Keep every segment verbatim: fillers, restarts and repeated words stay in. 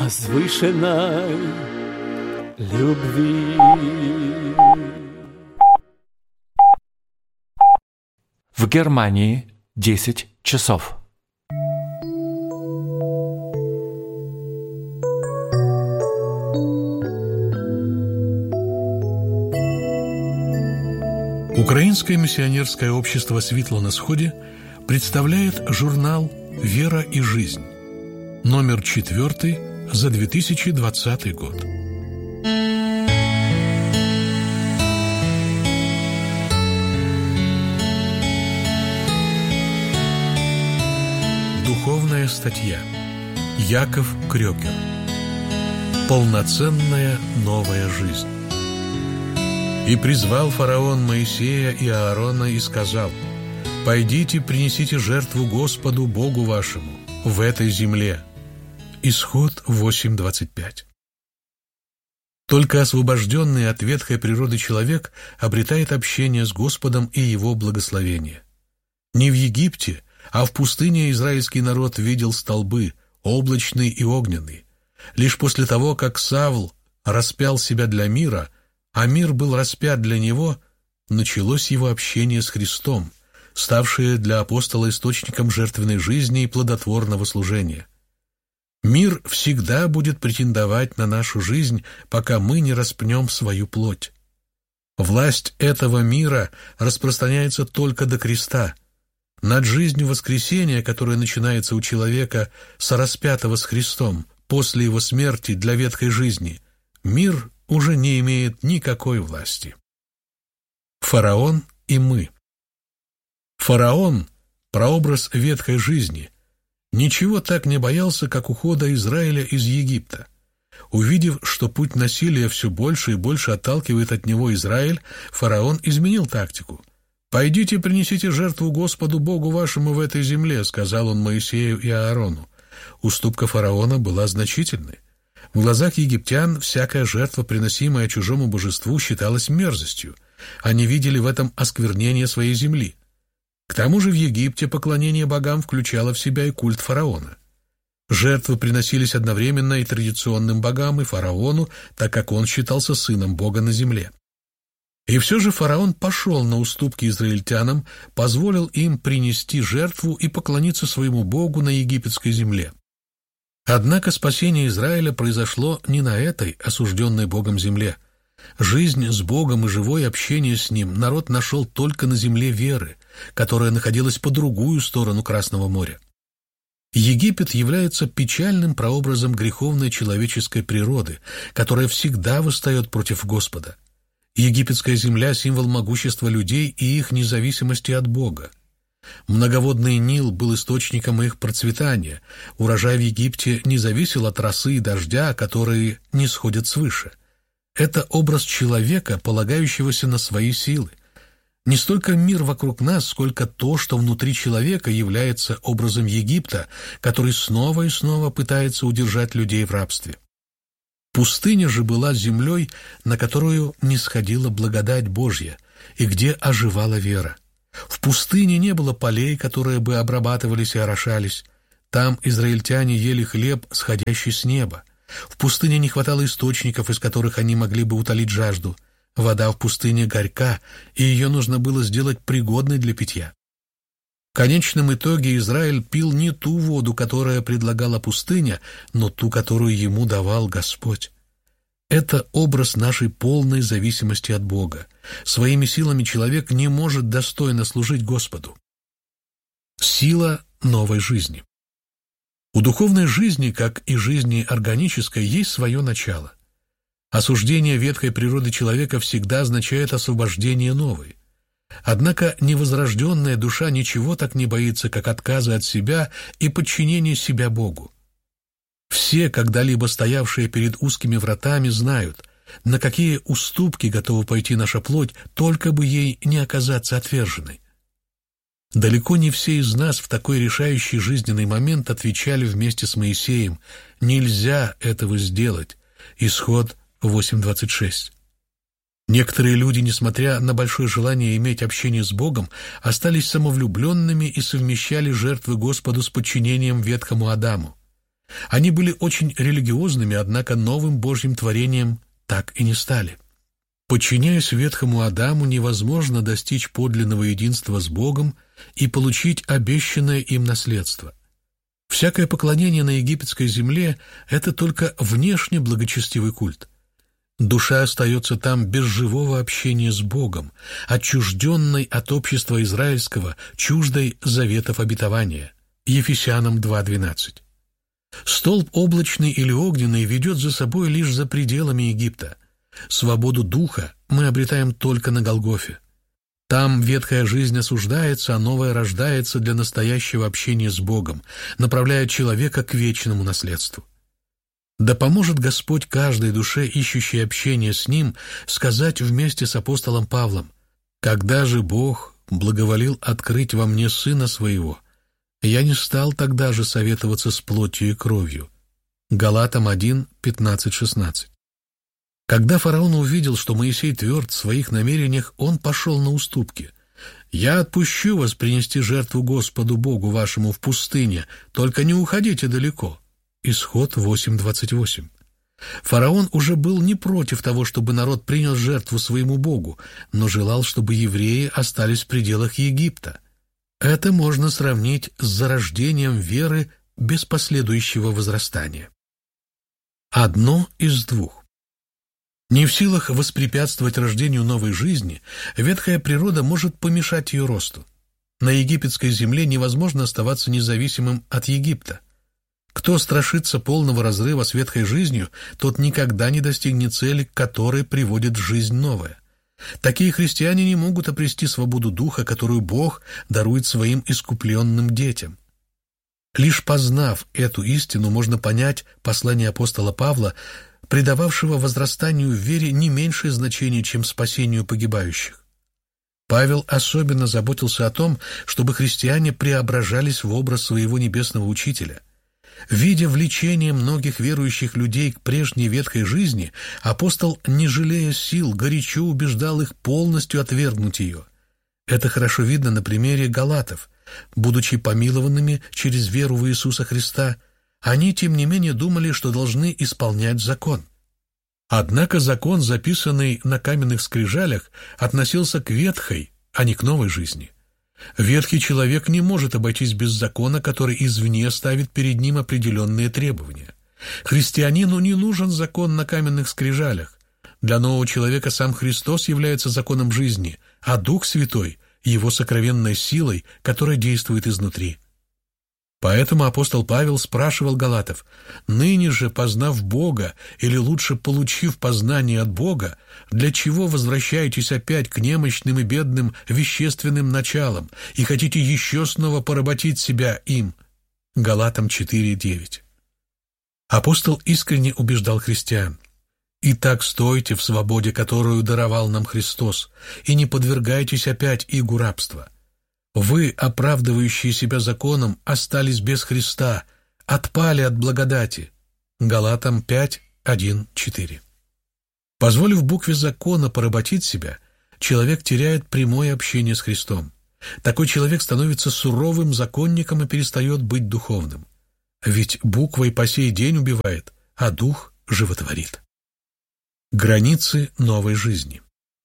возвышенной любви. В Германии десять часов. Украинское миссионерское общество «Светло на сходе» представляет журнал «Вера и жизнь», номер четвертый за две тысячи двадцатый год. Духовная статья. Яков Крёкер. Полноценная новая жизнь. «И призвал фараон Моисея и Аарона и сказал: пойдите, принесите жертву Господу Богу вашему в этой земле». Исход восемь двадцать пять. Только освобожденный от ветхой природы человек обретает общение с Господом и Его благословение. Не в Египте, а в пустыне израильский народ видел столбы, облачный и огненный. Лишь после того, как Савл распял себя для мира, а мир был распят для него, началось его общение с Христом, ставшее для апостола источником жертвенной жизни и плодотворного служения. Мир всегда будет претендовать на нашу жизнь, пока мы не распнем свою плоть. Власть этого мира распространяется только до креста. Над жизнью воскресения, которая начинается у человека сораспятого с Христом после его смерти для ветхой жизни, мир уже не имеет никакой власти. Фараон и мы. Фараон, прообраз ветхой жизни, ничего так не боялся, как ухода Израиля из Египта. Увидев, что путь насилия все больше и больше отталкивает от него Израиль, фараон изменил тактику. «Пойдите, принесите жертву Господу Богу вашему в этой земле», — сказал он Моисею и Аарону. Уступка фараона была значительной. В глазах египтян всякая жертва, приносимая чужому божеству, считалась мерзостью. Они видели в этом осквернение своей земли. К тому же в Египте поклонение богам включало в себя и культ фараона. Жертвы приносились одновременно и традиционным богам, и фараону, так как он считался сыном Бога на земле. И все же фараон пошел на уступки израильтянам, позволил им принести жертву и поклониться своему Богу на египетской земле. Однако спасение Израиля произошло не на этой, осужденной Богом земле. Жизнь с Богом и живое общение с Ним народ нашел только на земле веры, которая находилась по другую сторону Красного моря. Египет является печальным прообразом греховной человеческой природы, которая всегда восстает против Господа. Египетская земля – символ могущества людей и их независимости от Бога. Многоводный Нил был источником их процветания. Урожай в Египте не зависел от росы и дождя, которые не сходят свыше. Это образ человека, полагающегося на свои силы. Не столько мир вокруг нас, сколько то, что внутри человека является образом Египта, который снова и снова пытается удержать людей в рабстве. Пустыня же была землей, на которую нисходила благодать Божья, и где оживала вера. В пустыне не было полей, которые бы обрабатывались и орошались. Там израильтяне ели хлеб, сходящий с неба. В пустыне не хватало источников, из которых они могли бы утолить жажду. Вода в пустыне горька, и ее нужно было сделать пригодной для питья. В конечном итоге Израиль пил не ту воду, которая предлагала пустыня, но ту, которую ему давал Господь. Это образ нашей полной зависимости от Бога. Своими силами человек не может достойно служить Господу. Сила новой жизни. У духовной жизни, как и жизни органической, есть свое начало. Осуждение ветхой природы человека всегда означает освобождение новой. Однако невозрожденная душа ничего так не боится, как отказа от себя и подчинения себя Богу. Все, когда-либо стоявшие перед узкими вратами, знают, на какие уступки готова пойти наша плоть, только бы ей не оказаться отверженной. Далеко не все из нас в такой решающий жизненный момент отвечали вместе с Моисеем: «Нельзя этого сделать». Исход восемь двадцать шесть. Некоторые люди, несмотря на большое желание иметь общение с Богом, остались самовлюбленными и совмещали жертвы Господу с подчинением ветхому Адаму. Они были очень религиозными, однако новым Божьим творением так и не стали. Подчиняясь ветхому Адаму, невозможно достичь подлинного единства с Богом и получить обещанное им наследство. Всякое поклонение на египетской земле – это только внешне благочестивый культ. Душа остается там без живого общения с Богом, отчужденной от общества израильского, чуждой заветов обетования. Ефесянам два двенадцать. Столб облачный или огненный ведет за собой лишь за пределами Египта. Свободу духа мы обретаем только на Голгофе. Там ветхая жизнь осуждается, а новая рождается для настоящего общения с Богом, направляя человека к вечному наследству. Да поможет Господь каждой душе, ищущей общения с Ним, сказать вместе с апостолом Павлом: «Когда же Бог благоволил открыть во мне Сына Своего, я не стал тогда же советоваться с плотью и кровью». Галатам один, пятнадцать шестнадцать. Когда фараон увидел, что Моисей тверд в своих намерениях, он пошел на уступки. «Я отпущу вас принести жертву Господу Богу вашему в пустыне, только не уходите далеко». Исход восемь двадцать восемь. Фараон уже был не против того, чтобы народ принял жертву своему Богу, но желал, чтобы евреи остались в пределах Египта. Это можно сравнить с зарождением веры без последующего возрастания. Одно из двух. Не в силах воспрепятствовать рождению новой жизни, ветхая природа может помешать ее росту. На египетской земле невозможно оставаться независимым от Египта. Кто страшится полного разрыва с ветхой жизнью, тот никогда не достигнет цели, к которой приводит жизнь новая. Такие христиане не могут обрести свободу духа, которую Бог дарует своим искупленным детям. Лишь познав эту истину, можно понять послание апостола Павла, придававшего возрастанию в вере не меньшее значение, чем спасению погибающих. Павел особенно заботился о том, чтобы христиане преображались в образ своего небесного учителя. Видя влечение многих верующих людей к прежней ветхой жизни, апостол, не жалея сил, горячо убеждал их полностью отвергнуть ее. Это хорошо видно на примере галатов. Будучи помилованными через веру в Иисуса Христа, они, тем не менее, думали, что должны исполнять закон. Однако закон, записанный на каменных скрижалях, относился к ветхой, а не к новой жизни. Ветхий человек не может обойтись без закона, который извне ставит перед ним определенные требования. Христианину не нужен закон на каменных скрижалях. Для нового человека сам Христос является законом жизни, а Дух Святой – его сокровенной силой, которая действует изнутри. Поэтому апостол Павел спрашивал галатов: «Ныне же, познав Бога, или лучше получив познание от Бога, для чего возвращаетесь опять к немощным и бедным вещественным началам и хотите еще снова поработить себя им?» Галатам четыре девять. Апостол искренне убеждал христиан: «Итак, стойте в свободе, которую даровал нам Христос, и не подвергайтесь опять игу рабства. Вы, оправдывающие себя законом, остались без Христа, отпали от благодати». Галатам пять один четыре. Позволив букве закона поработить себя, человек теряет прямое общение с Христом. Такой человек становится суровым законником и перестает быть духовным. Ведь буква и по сей день убивает, а дух животворит. Границы новой жизни.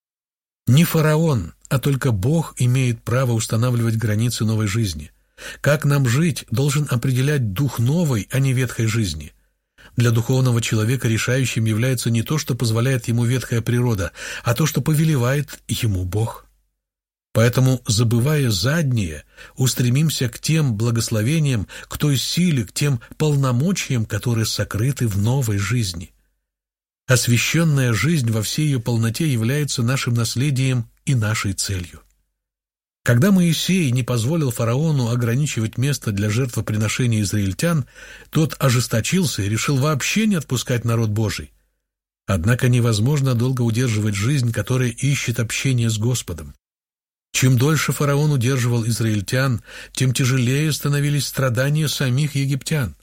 Не фараон, а только Бог имеет право устанавливать границы новой жизни. Как нам жить, должен определять дух новой, а не ветхой жизни. Для духовного человека решающим является не то, что позволяет ему ветхая природа, а то, что повелевает ему Бог. Поэтому, забывая заднее, устремимся к тем благословениям, к той силе, к тем полномочиям, которые сокрыты в новой жизни. Освященная жизнь во всей ее полноте является нашим наследием и нашей целью. Когда Моисей не позволил фараону ограничивать место для жертвоприношения израильтян, тот ожесточился и решил вообще не отпускать народ Божий. Однако невозможно долго удерживать жизнь, которая ищет общение с Господом. Чем дольше фараон удерживал израильтян, тем тяжелее становились страдания самих египтян.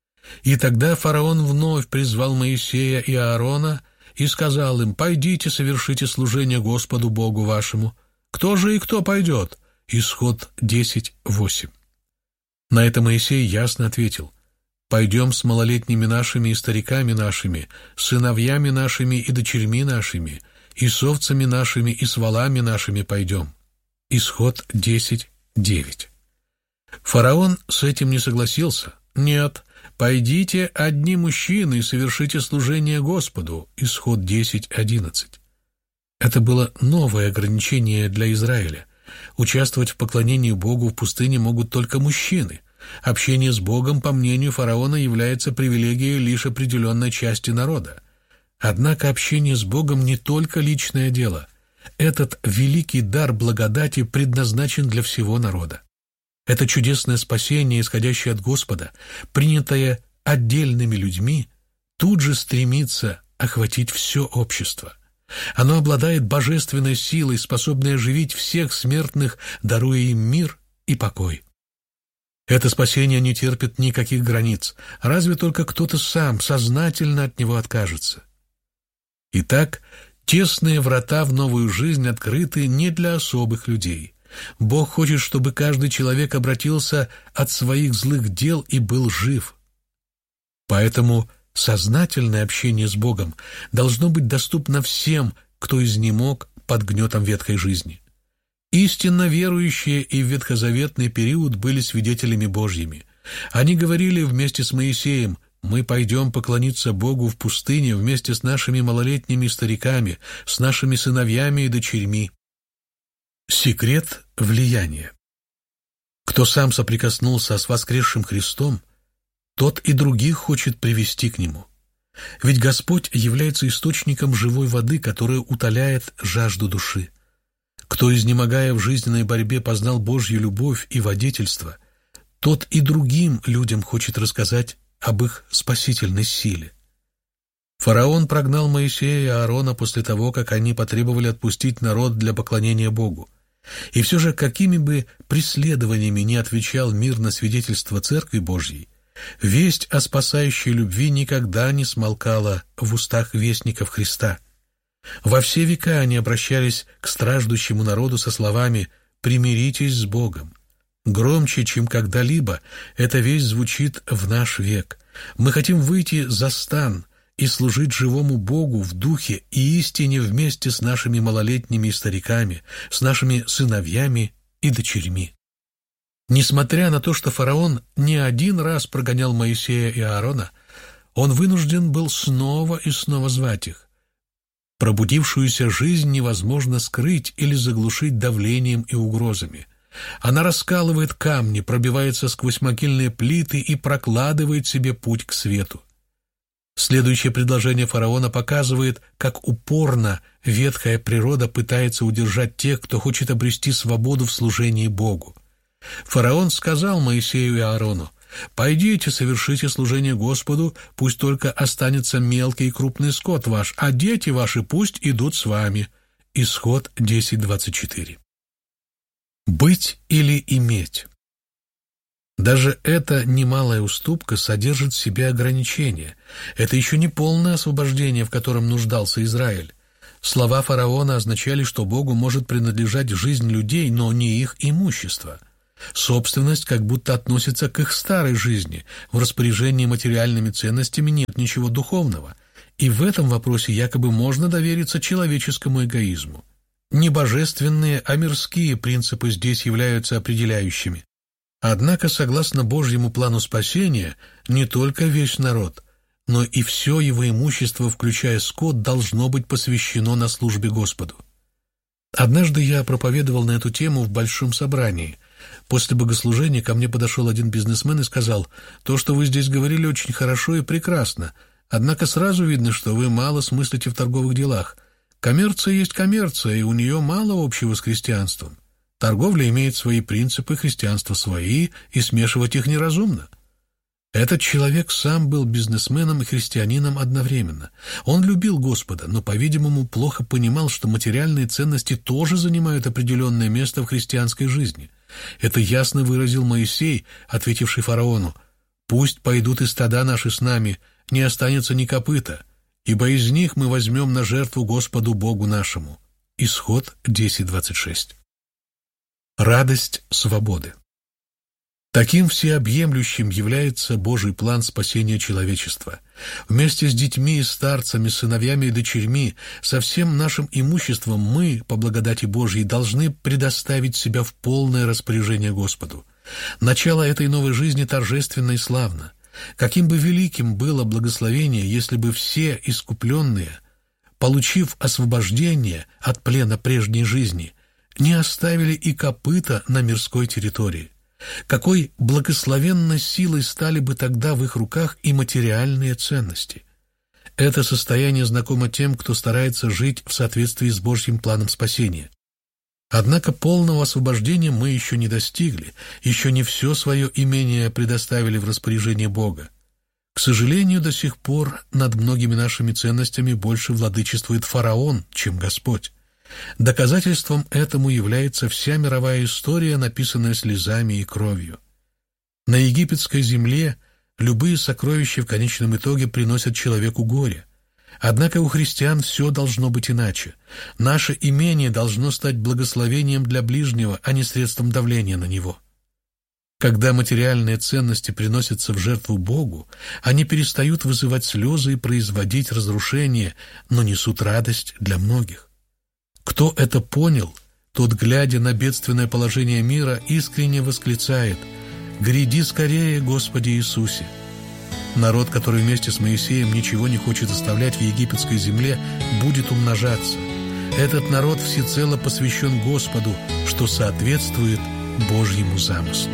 И тогда фараон вновь призвал Моисея и Аарона и сказал им: «Пойдите, совершите служение Господу Богу вашему». Кто же и кто пойдет? Исход десять восемь. На это Моисей ясно ответил: Пойдем с малолетними нашими и стариками нашими, сыновьями нашими и дочерьми нашими, и с овцами нашими и с волами нашими пойдем». Исход десять, девять. Фараон с этим не согласился. «Нет, пойдите одни мужчины и совершите служение Господу». Исход десять, одиннадцать. Это было новое ограничение для Израиля. Участвовать в поклонении Богу в пустыне могут только мужчины. Общение с Богом, по мнению фараона, является привилегией лишь определенной части народа. Однако общение с Богом не только личное дело. Этот великий дар благодати предназначен для всего народа. Это чудесное спасение, исходящее от Господа, принятое отдельными людьми, тут же стремится охватить все общество. Оно обладает божественной силой, способной оживить всех смертных, даруя им мир и покой. Это спасение не терпит никаких границ, разве только кто-то сам сознательно от него откажется. Итак, тесные врата в новую жизнь открыты не для особых людей. Бог хочет, чтобы каждый человек обратился от своих злых дел и был жив. Поэтому сознательное общение с Богом должно быть доступно всем, кто изнемог под гнетом ветхой жизни. Истинно верующие и в ветхозаветный период были свидетелями Божьими. Они говорили вместе с Моисеем: «Мы пойдем поклониться Богу в пустыне вместе с нашими малолетними стариками, с нашими сыновьями и дочерьми». Секрет влияния. Кто сам соприкоснулся с воскресшим Христом, тот и других хочет привести к Нему. Ведь Господь является источником живой воды, которая утоляет жажду души. Кто, изнемогая в жизненной борьбе, познал Божью любовь и водительство, тот и другим людям хочет рассказать об их спасительной силе. Фараон прогнал Моисея и Аарона после того, как они потребовали отпустить народ для поклонения Богу. И все же, какими бы преследованиями ни отвечал мир на свидетельство Церкви Божьей, весть о спасающей любви никогда не смолкала в устах вестников Христа. Во все века они обращались к страждущему народу со словами «примиритесь с Богом». Громче, чем когда-либо, эта весть звучит в наш век. Мы хотим выйти за стан и служить живому Богу в духе и истине вместе с нашими малолетними и стариками, с нашими сыновьями и дочерьми. Несмотря на то, что фараон не один раз прогонял Моисея и Аарона, он вынужден был снова и снова звать их. Пробудившуюся жизнь невозможно скрыть или заглушить давлением и угрозами. Она раскалывает камни, пробивается сквозь могильные плиты и прокладывает себе путь к свету. Следующее предложение фараона показывает, как упорно ветхая природа пытается удержать тех, кто хочет обрести свободу в служении Богу. Фараон сказал Моисею и Аарону: «Пойдите, совершите служение Господу, пусть только останется мелкий и крупный скот ваш, а дети ваши пусть идут с вами». Исход десять, двадцать четыре. Быть или иметь. Даже эта немалая уступка содержит в себе ограничения. Это еще не полное освобождение, в котором нуждался Израиль. Слова фараона означали, что Богу может принадлежать жизнь людей, но не их имущество. Собственность как будто относится к их старой жизни. В распоряжении материальными ценностями нет ничего духовного. И в этом вопросе якобы можно довериться человеческому эгоизму. Не божественные, а мирские принципы здесь являются определяющими. Однако, согласно Божьему плану спасения, не только весь народ, но и все его имущество, включая скот, должно быть посвящено на службе Господу. Однажды я проповедовал на эту тему в большом собрании. После богослужения ко мне подошел один бизнесмен и сказал: «То, что вы здесь говорили, очень хорошо и прекрасно, однако сразу видно, что вы мало смыслите в торговых делах. Коммерция есть коммерция, и у нее мало общего с христианством. Торговля имеет свои принципы, христианство свои, и смешивать их неразумно». Этот человек сам был бизнесменом и христианином одновременно. Он любил Господа, но, по-видимому, плохо понимал, что материальные ценности тоже занимают определенное место в христианской жизни. Это ясно выразил Моисей, ответивший фараону: «Пусть пойдут и стада наши с нами, не останется ни копыта, ибо из них мы возьмем на жертву Господу Богу нашему». Исход десять, двадцать шесть. Радость свободы. Таким всеобъемлющим является Божий план спасения человечества. Вместе с детьми и старцами, сыновьями и дочерьми, со всем нашим имуществом мы, по благодати Божьей, должны предоставить себя в полное распоряжение Господу. Начало этой новой жизни торжественно и славно. Каким бы великим было благословение, если бы все искупленные, получив освобождение от плена прежней жизни, не оставили и копыта на мирской территории. Какой благословенной силой стали бы тогда в их руках и материальные ценности. Это состояние знакомо тем, кто старается жить в соответствии с Божьим планом спасения. Однако полного освобождения мы еще не достигли, еще не все свое имение предоставили в распоряжение Бога. К сожалению, до сих пор над многими нашими ценностями больше владычествует фараон, чем Господь. Доказательством этому является вся мировая история, написанная слезами и кровью. На египетской земле любые сокровища в конечном итоге приносят человеку горе. Однако у христиан все должно быть иначе. Наше имение должно стать благословением для ближнего, а не средством давления на него. Когда материальные ценности приносятся в жертву Богу, они перестают вызывать слезы и производить разрушение, но несут радость для многих. Кто это понял, тот, глядя на бедственное положение мира, искренне восклицает: «Гряди скорее, Господи Иисусе!» Народ, который вместе с Моисеем ничего не хочет оставлять в египетской земле, будет умножаться. Этот народ всецело посвящен Господу, что соответствует Божьему замыслу.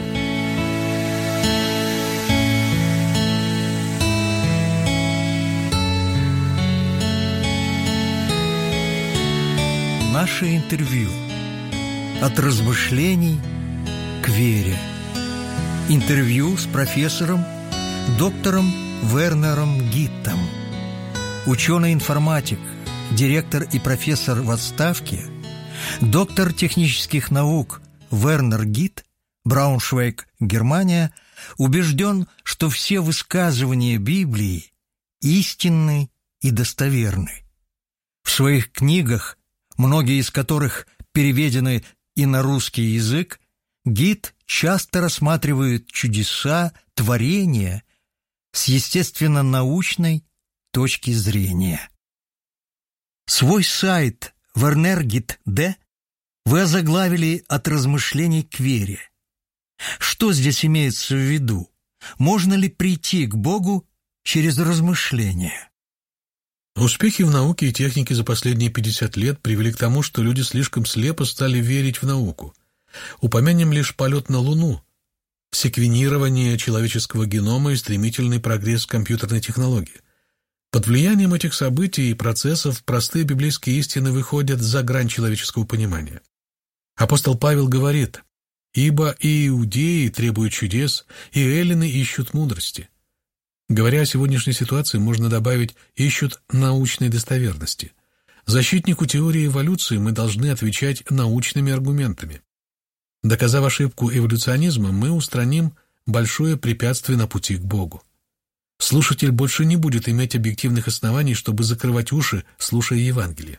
Наше интервью. От размышлений к вере. Интервью с профессором, доктором Вернером Гиттом. Ученый-информатик, директор и профессор в отставке, доктор технических наук Вернер Гитт, Брауншвейг, Германия, убежден, что все высказывания Библии истинны и достоверны. В своих книгах, многие из которых переведены и на русский язык, Гитт часто рассматривает чудеса, творения с естественно-научной точки зрения. Свой сайт Вернергит точка ди вы озаглавили «От размышлений к вере». Что здесь имеется в виду? Можно ли прийти к Богу через размышления? Успехи в науке и технике за последние пятьдесят лет привели к тому, что люди слишком слепо стали верить в науку. Упомянем лишь полет на Луну, секвенирование человеческого генома и стремительный прогресс компьютерной технологии. Под влиянием этих событий и процессов простые библейские истины выходят за грань человеческого понимания. Апостол Павел говорит: «Ибо и иудеи требуют чудес, и эллины ищут мудрости». Говоря о сегодняшней ситуации, можно добавить: ищут научной достоверности. Защитнику теории эволюции мы должны отвечать научными аргументами. Доказав ошибку эволюционизма, мы устраним большое препятствие на пути к Богу. Слушатель больше не будет иметь объективных оснований, чтобы закрывать уши, слушая Евангелие.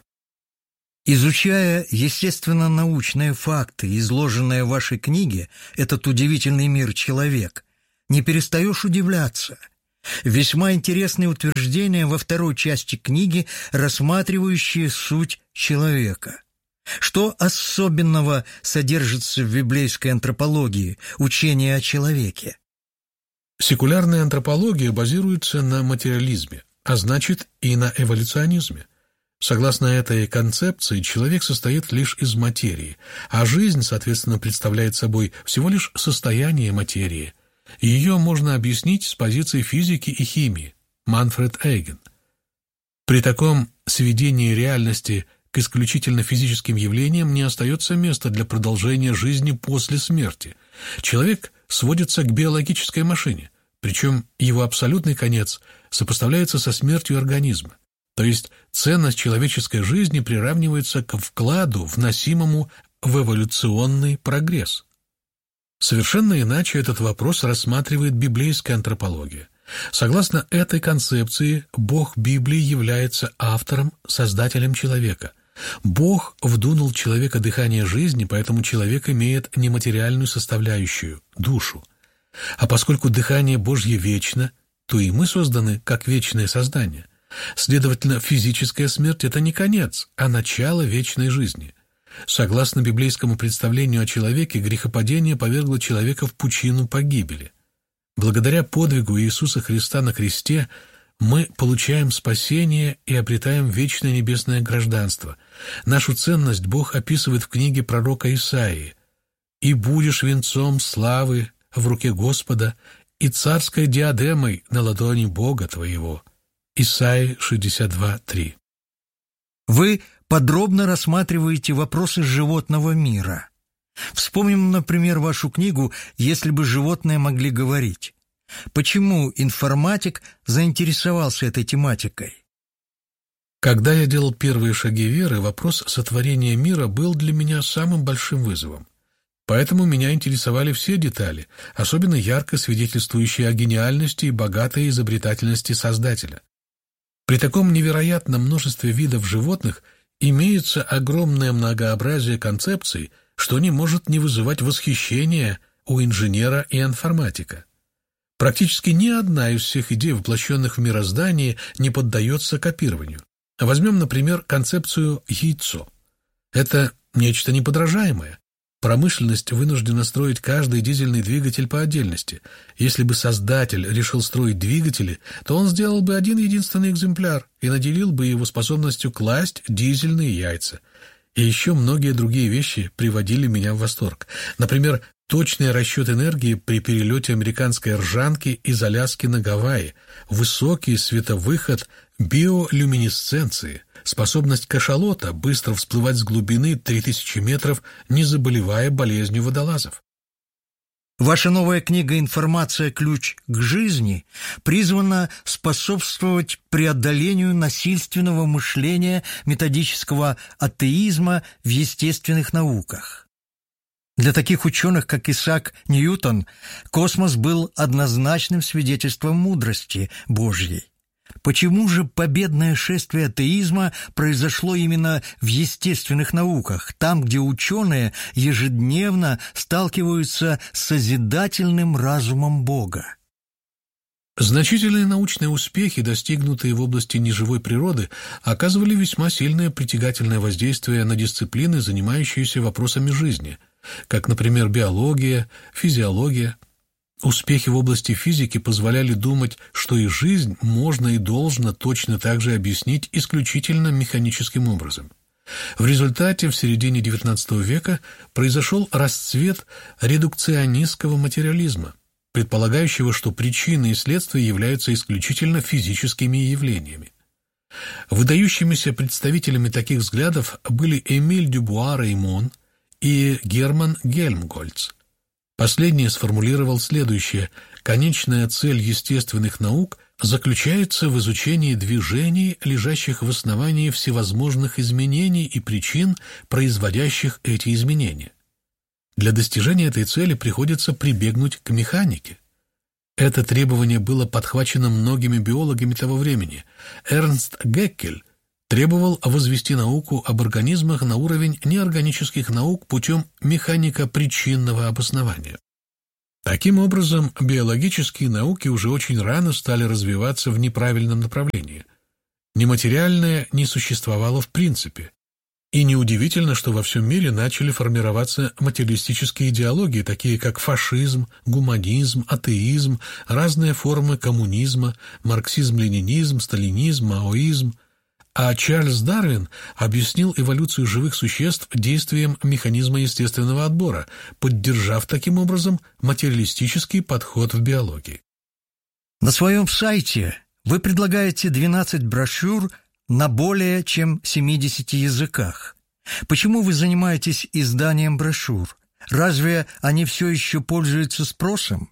Изучая естественно-научные факты, изложенные в вашей книге «Этот удивительный мир человек», не перестаешь удивляться. Весьма интересные утверждения во второй части книги, рассматривающие суть человека. Что особенного содержится в библейской антропологии, учении о человеке? Секулярная антропология базируется на материализме, а значит и на эволюционизме. Согласно этой концепции, человек состоит лишь из материи, а жизнь, соответственно, представляет собой всего лишь состояние материи. Ее можно объяснить с позиции физики и химии. Манфред Эйген. При таком сведении реальности к исключительно физическим явлениям не остается места для продолжения жизни после смерти. Человек сводится к биологической машине, причем его абсолютный конец сопоставляется со смертью организма. То есть ценность человеческой жизни приравнивается к вкладу, вносимому в эволюционный прогресс. Совершенно иначе этот вопрос рассматривает библейская антропология. Согласно этой концепции, Бог Библии является автором, создателем человека. Бог вдунул в человека дыхание жизни, поэтому человек имеет нематериальную составляющую – душу. А поскольку дыхание Божье вечно, то и мы созданы как вечное создание. Следовательно, физическая смерть – это не конец, а начало вечной жизни. Согласно библейскому представлению о человеке, грехопадение повергло человека в пучину погибели. Благодаря подвигу Иисуса Христа на кресте мы получаем спасение и обретаем вечное небесное гражданство. Нашу ценность Бог описывает в книге пророка Исаии. «И будешь венцом славы в руке Господа и царской диадемой на ладони Бога твоего». Исаии шестьдесят два три. Вы подробно рассматриваете вопросы животного мира. Вспомним, например, вашу книгу «Если бы животные могли говорить». Почему информатик заинтересовался этой тематикой? Когда я делал первые шаги веры, вопрос сотворения мира был для меня самым большим вызовом. Поэтому меня интересовали все детали, особенно ярко свидетельствующие о гениальности и богатой изобретательности Создателя. При таком невероятном множестве видов животных имеется огромное многообразие концепций, что не может не вызывать восхищения у инженера и информатика. Практически ни одна из всех идей, воплощенных в мироздании, не поддается копированию. Возьмем, например, концепцию «яйцо». Это нечто неподражаемое. Промышленность вынуждена строить каждый дизельный двигатель по отдельности. Если бы создатель решил строить двигатели, то он сделал бы один единственный экземпляр и наделил бы его способностью класть дизельные яйца. И еще многие другие вещи приводили меня в восторг. Например, точный расчет энергии при перелете американской ржанки из Аляски на Гавайи, высокий световыход биолюминесценции, способность кашалота быстро всплывать с глубины три тысячи метров, не заболевая болезнью водолазов. Ваша новая книга «Информация. Ключ к жизни» призвана способствовать преодолению насильственного мышления методического атеизма в естественных науках. Для таких ученых, как Исаак Ньютон, космос был однозначным свидетельством мудрости Божьей. Почему же победное шествие атеизма произошло именно в естественных науках, там, где ученые ежедневно сталкиваются с созидательным разумом Бога? Значительные научные успехи, достигнутые в области неживой природы, оказывали весьма сильное притягательное воздействие на дисциплины, занимающиеся вопросами жизни, как, например, биология, физиология. Успехи в области физики позволяли думать, что и жизнь можно и должно точно так же объяснить исключительно механическим образом. В результате в середине девятнадцатого века произошел расцвет редукционистского материализма, предполагающего, что причины и следствия являются исключительно физическими явлениями. Выдающимися представителями таких взглядов были Эмиль Дюбуа-Реймон и Герман Гельмгольц. Последний сформулировал следующее: «Конечная цель естественных наук заключается в изучении движений, лежащих в основании всевозможных изменений и причин, производящих эти изменения. Для достижения этой цели приходится прибегнуть к механике». Это требование было подхвачено многими биологами того времени. Эрнст Геккель требовал возвести науку об организмах на уровень неорганических наук путем механико-причинного обоснования. Таким образом, биологические науки уже очень рано стали развиваться в неправильном направлении. Нематериальное не существовало в принципе. И неудивительно, что во всем мире начали формироваться материалистические идеологии, такие как фашизм, гуманизм, атеизм, разные формы коммунизма, марксизм-ленинизм, сталинизм, маоизм. А Чарльз Дарвин объяснил эволюцию живых существ действием механизма естественного отбора, поддержав таким образом материалистический подход в биологии. На своем сайте вы предлагаете двенадцать брошюр на более чем семидесяти языках. Почему вы занимаетесь изданием брошюр? Разве они все еще пользуются спросом?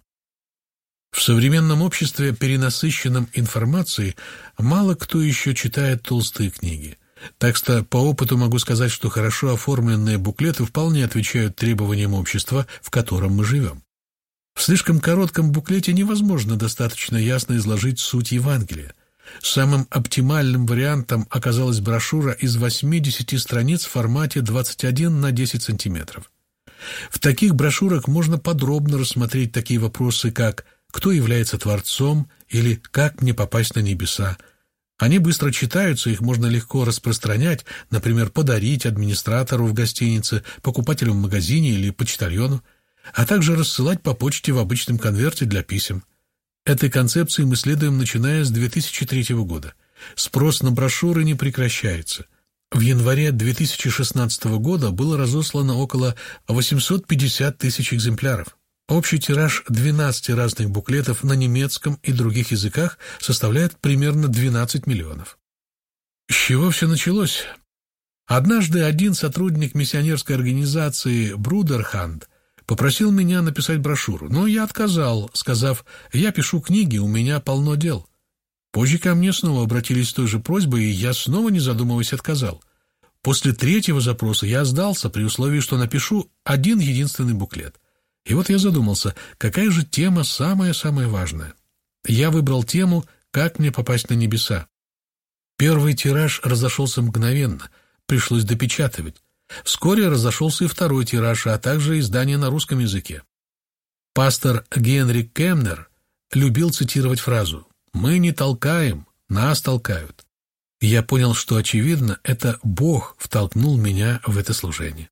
В современном обществе, перенасыщенном информацией, мало кто еще читает толстые книги. Так что по опыту могу сказать, что хорошо оформленные буклеты вполне отвечают требованиям общества, в котором мы живем. В слишком коротком буклете невозможно достаточно ясно изложить суть Евангелия. Самым оптимальным вариантом оказалась брошюра из восьмидесяти страниц в формате двадцать один на десять сантиметров. В таких брошюрах можно подробно рассмотреть такие вопросы, как «Кто является Творцом?» или «Как мне попасть на небеса?». Они быстро читаются, их можно легко распространять, например, подарить администратору в гостинице, покупателю в магазине или почтальону, а также рассылать по почте в обычном конверте для писем. Этой концепции мы следуем, начиная с две тысячи третьего года. Спрос на брошюры не прекращается. В январе две тысячи шестнадцатого года было разослано около восемьсот пятьдесят тысяч экземпляров. Общий тираж двенадцати разных буклетов на немецком и других языках составляет примерно двенадцать миллионов. С чего все началось? Однажды один сотрудник миссионерской организации «Брудерханд» попросил меня написать брошюру, но я отказал, сказав: «Я пишу книги, у меня полно дел». Позже ко мне снова обратились с той же просьбой, и я снова, не задумываясь, отказал. После третьего запроса я сдался при условии, что напишу один единственный буклет. И вот я задумался, какая же тема самая-самая важная. Я выбрал тему «Как мне попасть на небеса?». Первый тираж разошелся мгновенно, пришлось допечатывать. Вскоре разошелся и второй тираж, а также издание на русском языке. Пастор Генрих Кемнер любил цитировать фразу «Мы не толкаем, нас толкают». И я понял, что, очевидно, это Бог втолкнул меня в это служение.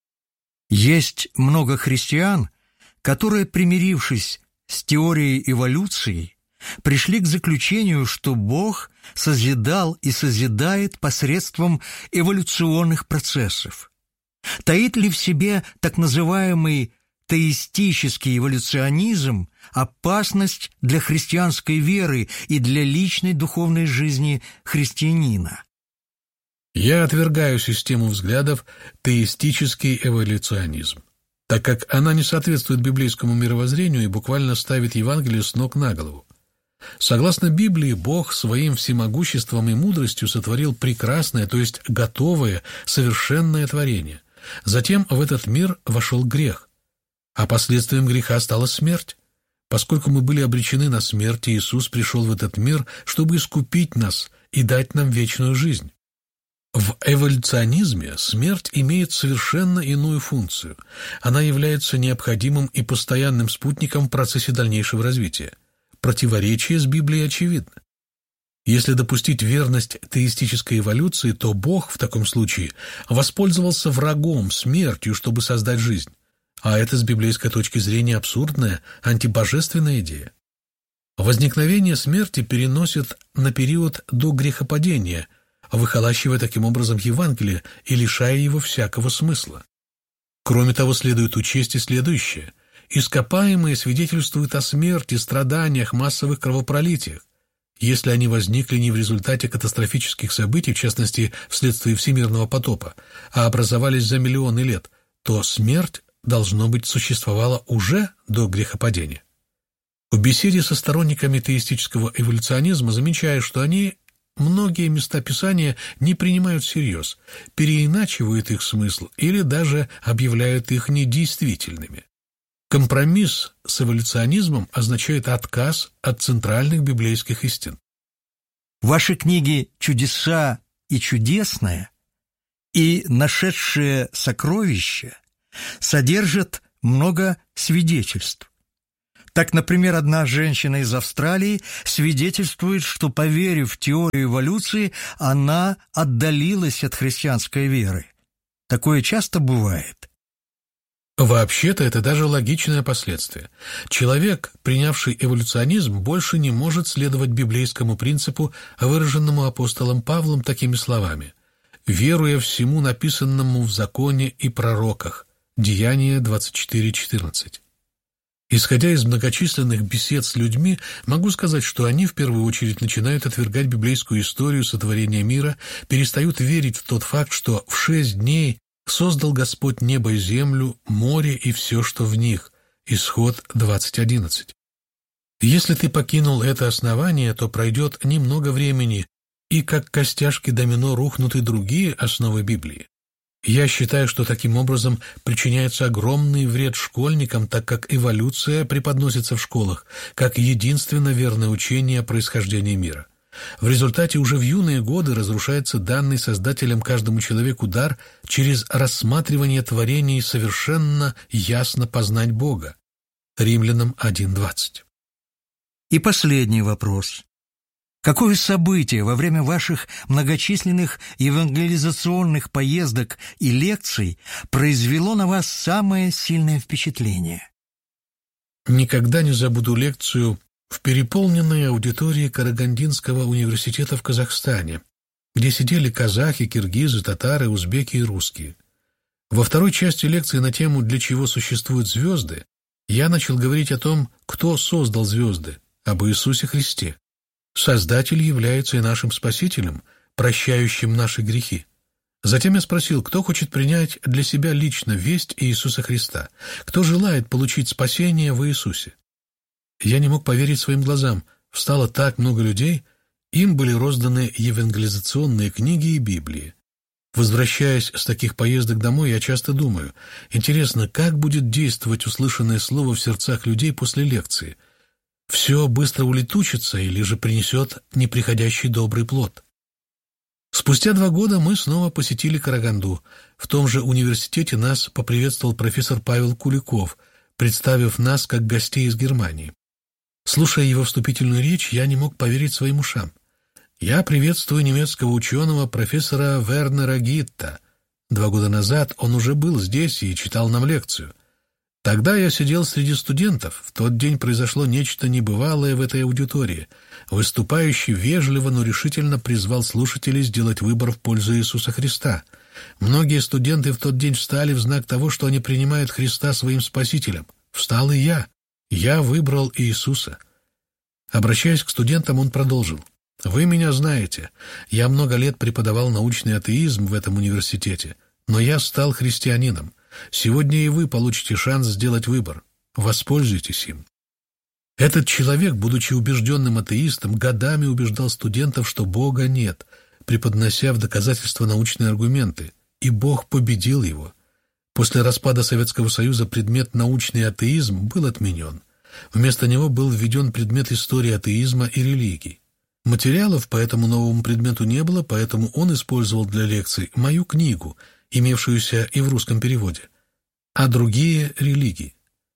Есть много христиан, которые, примирившись с теорией эволюции, пришли к заключению, что Бог созидал и созидает посредством эволюционных процессов. Таит ли в себе так называемый теистический эволюционизм опасность для христианской веры и для личной духовной жизни христианина? Я отвергаю систему взглядов теистический эволюционизм, так как она не соответствует библейскому мировоззрению и буквально ставит Евангелие с ног на голову. Согласно Библии, Бог своим всемогуществом и мудростью сотворил прекрасное, то есть готовое, совершенное творение. Затем в этот мир вошел грех, а последствием греха стала смерть. Поскольку мы были обречены на смерть, Иисус пришел в этот мир, чтобы искупить нас и дать нам вечную жизнь. В эволюционизме смерть имеет совершенно иную функцию. Она является необходимым и постоянным спутником в процессе дальнейшего развития. Противоречие с Библией очевидно. Если допустить верность теистической эволюции, то Бог в таком случае воспользовался врагом, смертью, чтобы создать жизнь. А это с библейской точки зрения абсурдная, антибожественная идея. Возникновение смерти переносит на период до грехопадения, выхолащивая таким образом Евангелие и лишая его всякого смысла. Кроме того, следует учесть и следующее. Ископаемые свидетельствуют о смерти, страданиях, массовых кровопролитиях. Если они возникли не в результате катастрофических событий, в частности, вследствие всемирного потопа, а образовались за миллионы лет, то смерть, должно быть, существовала уже до грехопадения. В беседе со сторонниками теистического эволюционизма замечаю, что они многие места Писания не принимают всерьез, переиначивают их смысл или даже объявляют их недействительными. Компромисс с эволюционизмом означает отказ от центральных библейских истин. Ваши книги «Чудеса» и «Чудесное» и «Нашедшие сокровища» содержат много свидетельств. Так, например, одна женщина из Австралии свидетельствует, что, поверив в теорию эволюции, она отдалилась от христианской веры. Такое часто бывает. Вообще-то это даже логичное последствие. Человек, принявший эволюционизм, больше не может следовать библейскому принципу, выраженному апостолом Павлом такими словами: «Веруя всему написанному в законе и пророках». Деяния двадцать четыре четырнадцать. Исходя из многочисленных бесед с людьми, могу сказать, что они в первую очередь начинают отвергать библейскую историю сотворения мира, перестают верить в тот факт, что в шесть дней создал Господь небо и землю, море и все, что в них. Исход двадцать одиннадцать. Если ты покинул это основание, то пройдет немного времени, и как костяшки домино рухнут и другие основы Библии. Я считаю, что таким образом причиняется огромный вред школьникам, так как эволюция преподносится в школах как единственно верное учение о происхождении мира. В результате уже в юные годы разрушается данный Создателем каждому человеку дар через рассматривание творений совершенно ясно познать Бога. Римлянам один двадцать. И последний вопрос. Какое событие во время ваших многочисленных евангелизационных поездок и лекций произвело на вас самое сильное впечатление? Никогда не забуду лекцию в переполненной аудитории Карагандинского университета в Казахстане, где сидели казахи, киргизы, татары, узбеки и русские. Во второй части лекции на тему «Для чего существуют звезды» я начал говорить о том, кто создал звезды, об Иисусе Христе. Создатель является и нашим Спасителем, прощающим наши грехи. Затем я спросил, кто хочет принять для себя лично весть Иисуса Христа, кто желает получить спасение в Иисусе. Я не мог поверить своим глазам. Встало так много людей, им были розданы евангелизационные книги и Библии. Возвращаясь с таких поездок домой, я часто думаю, интересно, как будет действовать услышанное слово в сердцах людей после лекции? Все быстро улетучится или же принесет неприходящий добрый плод? Спустя два года мы снова посетили Караганду. В том же университете нас поприветствовал профессор Павел Куликов, представив нас как гостей из Германии. Слушая его вступительную речь, я не мог поверить своим ушам. Я приветствую немецкого ученого профессора Вернера Гитта. Два года назад он уже был здесь и читал нам лекцию. Тогда я сидел среди студентов. В тот день произошло нечто небывалое в этой аудитории. Выступающий вежливо, но решительно призвал слушателей сделать выбор в пользу Иисуса Христа. Многие студенты в тот день встали в знак того, что они принимают Христа своим Спасителем. Встал и я. Я выбрал Иисуса. Обращаясь к студентам, он продолжил. «Вы меня знаете. Я много лет преподавал научный атеизм в этом университете, но я стал христианином. Сегодня и вы получите шанс сделать выбор. Воспользуйтесь им». Этот человек, будучи убежденным атеистом, годами убеждал студентов, что Бога нет, преподнося в доказательство научные аргументы, и Бог победил его. После распада Советского Союза предмет «научный атеизм» был отменен. Вместо него был введен предмет истории атеизма и религий. Материалов по этому новому предмету не было, поэтому он использовал для лекций мою книгу, имевшуюся и в русском переводе, а другие религии.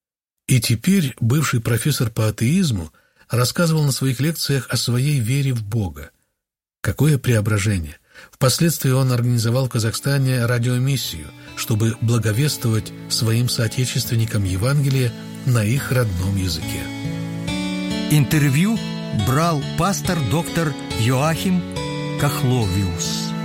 И теперь бывший профессор по атеизму рассказывал на своих лекциях о своей вере в Бога. Какое преображение! Впоследствии он организовал в Казахстане радиомиссию, чтобы благовествовать своим соотечественникам Евангелие на их родном языке. Интервью брал пастор доктор Йоахим Кахловиус.